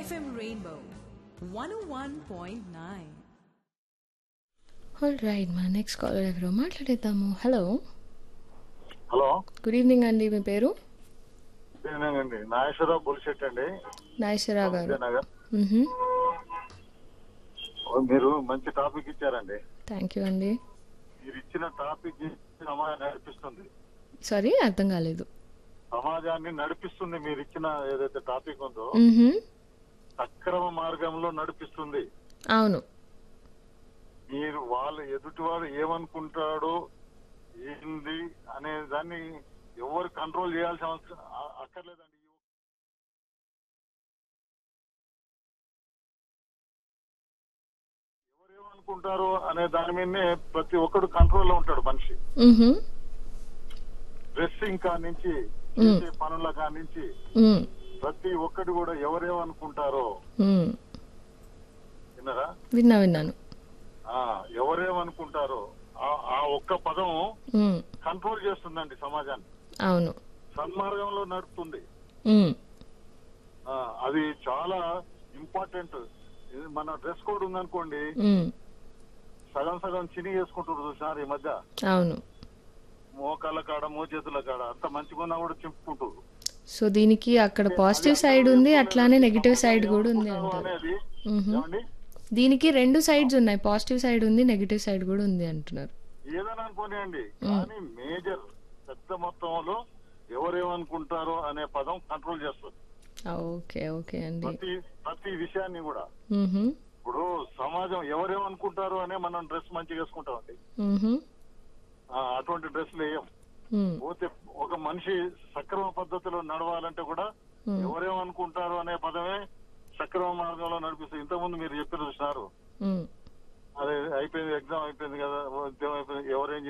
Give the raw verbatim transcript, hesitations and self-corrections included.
F M Rainbow one oh one point nine. All right మా next caller ఎవరో మాట్లాడేద్దాము. Hello hello good evening అండి, మీ పేరు? అండి Nageswararao bullshit అండి, నాగేశ్వరరావు గారు. విజయనగర్. మ్హూ. ఓ, మీరు మంచి టాపిక్ ఇచ్చారండి. థ్యాంక్ యూ అండి. మీరు ఇచ్చిన టాపిక్ సమాజాన్ని నడిపిస్తుంది, సారీ అర్థం కాలేదు. సమాజాన్ని నడిపిస్తుంది. మీరు ఇచ్చిన ఏదైతే టాపిక్ ఉందో మ్హూ. సక్రమ మార్గంలో నడిపిస్తుంది. అవును. మీరు వాళ్ళు ఎదుటివాడు ఏమనుకుంటాడో ఏంది అనే దాన్ని ఎవరు కంట్రోల్ చేయాల్సిన అవసరం అ- అక్కర్లేదండి. ఎవరేమనుకుంటారో అనే దాని మీదనే ప్రతి ఒక్కడు కంట్రోల్ లో ఉంటాడు మనిషి. మ్హూ. డ్రెస్సింగ్ కాడి నుంచి చేసే పనుల కాడి నుంచి మ్. ప్రతి ఒక్కటి కూడా ఎవరేమనుకుంటారో మ్. విన్నారా? విన్నా విన్నాను. ఆ ఎవరేమనుకుంటారో ఆ- ఆ ఒక్క పదం మ్. కంట్రోల్ చేస్తుందండి సమాజాన్ని, అవును. సన్మార్గంలో నడుపుతుంది. మ్. ఆ, అది చాలా ఇంపార్టెంట్. ఇది మన డ్రెస్ కోడ్ ఉందనుకోండి, మ్. సగం సగం చిని వేసుకుంటారు చూసినారు ఈ మధ్య. అవును. మోకాళ్ళ కాడ మోచేతుల కాడ అంత మంచిగా కూడా చింపుకుంటారు. సో దీనికి అక్కడ పాజిటివ్ సైడ్ ఉంది, అట్లానే నెగిటివ్ సైడ్ కూడా ఉంది అంటారు. అనేది మ్హూ. ఏమండి, దీనికి రెండు సైడ్స్ ఉన్నాయి, పాజిటివ్ సైడ్ ఉంది, నెగిటివ్ సైడ్ కూడా ఉంది అంటున్నారు. ఏదైనా అనుకోనియండి, కానీ మేజర్ పెద్ద మొత్తంలో ఎవరేమనుకుంటారో అనే పదం కంట్రోల్ చేస్తుంది ఓకే ఓకే అండి. ప్రతి ప్రతి విషయాన్ని కూడా. మ్హూ. ఇప్పుడు సమాజం ఎవరేమనుకుంటారో అనే మనం డ్రెస్ మంచిగా వేసుకుంటామండి. మ్హూ. ఆ, అటువంటి డ్రెస్సులు వేయం. మ్. పోతే ఒక మనిషి సక్రమ పద్ధతిలో నడవాలంటే కూడా మ్. ఎవరేమనుకుంటారు అనే పదమే సక్రమ మార్గంలో నడిపిస్తుంది. ఇంతకుముందు మీరు చెప్పారు చూసినారు, మ్. అదే అయిపోయింది, ఎగ్జామ్ అయిపోయింది కదా, ఉద్యోగం అయిపోయింది, ఎవరేం